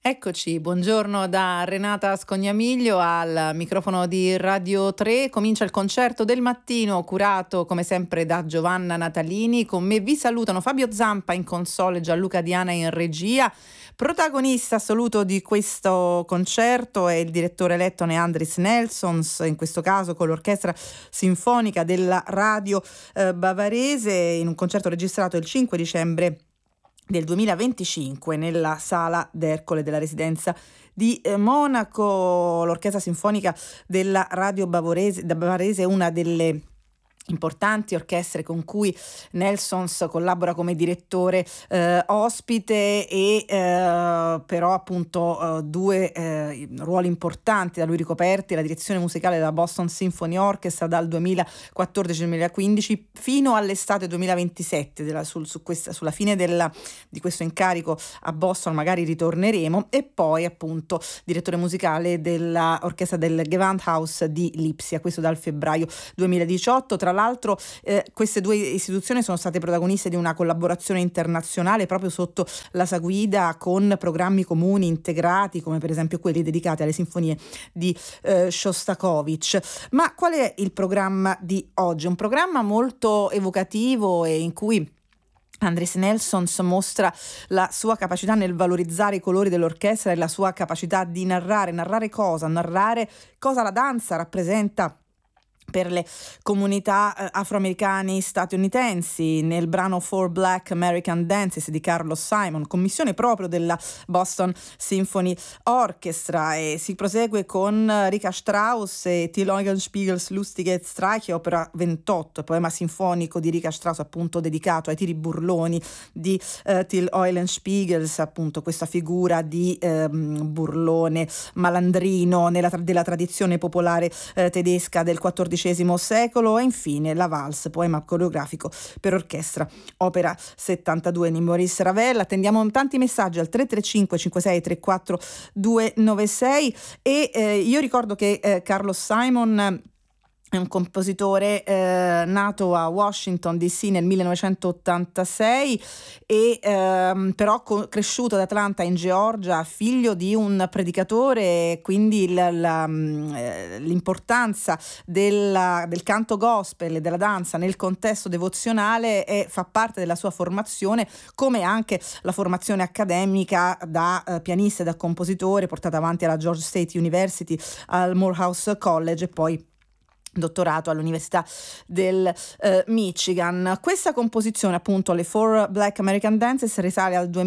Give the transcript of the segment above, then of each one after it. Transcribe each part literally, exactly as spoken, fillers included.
Eccoci, buongiorno da Renata Scognamiglio al microfono di Radio tre. Comincia il concerto del mattino curato come sempre da Giovanna Natalini. Con me vi salutano Fabio Zampa in console, Gianluca Diana in regia. Protagonista assoluto di questo concerto è il direttore eletto Neandris Nelsons, in questo caso con l'orchestra sinfonica della radio eh, bavarese, in un concerto registrato il cinque dicembre del duemilaventicinque nella sala d'Ercole della residenza di eh, Monaco. L'orchestra sinfonica della radio bavarese, da bavarese è una delle importanti orchestre con cui Nelsons collabora come direttore eh, ospite e eh, però appunto eh, due eh, ruoli importanti da lui ricoperti: la direzione musicale della Boston Symphony Orchestra dal duemilaquattordici al duemilaquindici fino all'estate duemilaventisette. Della, sul, su questa, sulla fine della, di questo incarico a Boston magari ritorneremo, e poi appunto direttore musicale dell'orchestra del Gewandhaus di Lipsia, questo dal febbraio duemiladiciotto. Tra l'altro eh, queste due istituzioni sono state protagoniste di una collaborazione internazionale proprio sotto la sua guida, con programmi comuni integrati come per esempio quelli dedicati alle sinfonie di eh, Shostakovich. Ma qual è il programma di oggi? Un programma molto evocativo e in cui Andris Nelsons mostra la sua capacità nel valorizzare i colori dell'orchestra e la sua capacità di narrare. Narrare cosa? Narrare cosa la danza rappresenta per le comunità eh, afroamericane statunitensi. Nel brano For Black American Dances di Carlos Simon, commissione proprio della Boston Symphony Orchestra, e si prosegue con Richard Strauss e Till Eulenspiegels Lustige Streiche, opera ventotto, poema sinfonico di Richard Strauss appunto dedicato ai tiri burloni di eh, Till Eulenspiegels, appunto questa figura di eh, burlone malandrino nella tra- della tradizione popolare eh, tedesca del quattordicesimo secolo. E infine la valse, poema coreografico per orchestra, opera settantadue di Maurice Ravel. Attendiamo tanti messaggi al tre tre cinque cinque sei tre quattro due nove sei e eh, io ricordo che eh, Carlos Simon è un compositore eh, nato a Washington D C nel millenovecentottantasei e ehm, però co- cresciuto ad Atlanta in Georgia, figlio di un predicatore, quindi la, la, l'importanza della, del canto gospel e della danza nel contesto devozionale è, fa parte della sua formazione, come anche la formazione accademica da eh, pianista e da compositore portata avanti alla Georgia State University, al Morehouse College e poi dottorato all'Università del eh, Michigan. Questa composizione, appunto, le Four Black American Dances, risale al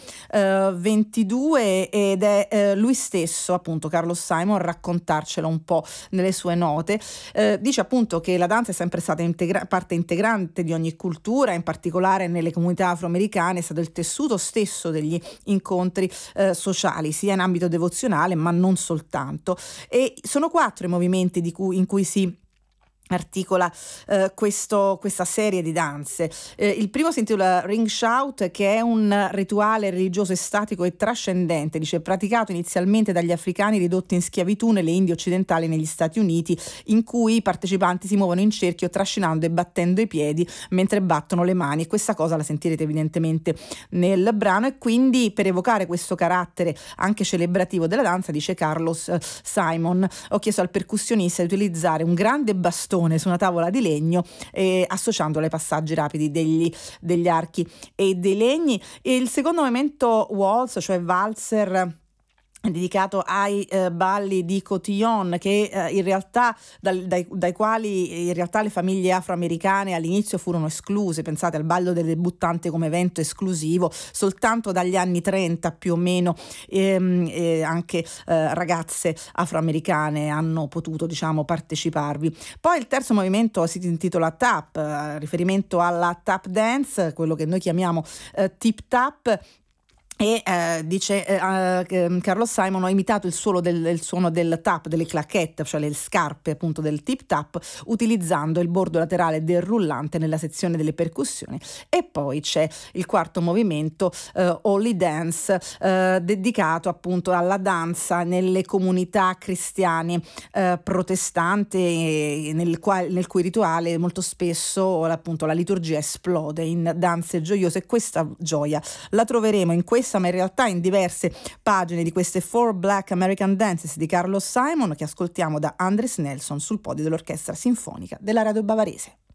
duemilaventidue ed è eh, lui stesso, appunto Carlos Simon, a raccontarcelo un po' nelle sue note. Eh, dice appunto che la danza è sempre stata integra- parte integrante di ogni cultura, in particolare nelle comunità afroamericane è stato il tessuto stesso degli incontri eh, sociali, sia in ambito devozionale ma non soltanto. E sono quattro i movimenti di cui, in cui si articola eh, questo, questa serie di danze. Eh, il primo si intitola Ring Shout, che è un rituale religioso estatico e trascendente, dice, praticato inizialmente dagli africani ridotti in schiavitù nelle Indie occidentali negli Stati Uniti, in cui i partecipanti si muovono in cerchio trascinando e battendo i piedi mentre battono le mani, e questa cosa la sentirete evidentemente nel brano. E quindi, per evocare questo carattere anche celebrativo della danza, dice Carlos eh, Simon, ho chiesto al percussionista di utilizzare un grande bastone su una tavola di legno, eh, associandolo ai passaggi rapidi degli, degli archi e dei legni. E il secondo movimento, waltz, cioè valzer, dedicato ai eh, balli di cotillon, che eh, in realtà dal, dai, dai quali in realtà le famiglie afroamericane all'inizio furono escluse. Pensate al ballo del debuttante come evento esclusivo, soltanto dagli anni trenta più o meno ehm, eh, anche eh, ragazze afroamericane hanno potuto, diciamo, parteciparvi. Poi il terzo movimento si intitola tap, eh, riferimento alla tap dance, quello che noi chiamiamo eh, tip tap. E eh, dice eh, eh, Carlos Simon, ho imitato il suono del, il suono del tap, delle claquette, cioè le scarpe appunto del tip tap, utilizzando il bordo laterale del rullante nella sezione delle percussioni. E poi c'è il quarto movimento, eh, Holy Dance, eh, dedicato appunto alla danza nelle comunità cristiane eh, protestanti, nel, quale, nel cui rituale molto spesso appunto la liturgia esplode in danze gioiose, e questa gioia la troveremo in questo stessa, ma in realtà in diverse pagine di queste Four Black American Dances di Carlos Simon, che ascoltiamo da Andres Nelson sul podio dell'Orchestra Sinfonica della Radio Bavarese.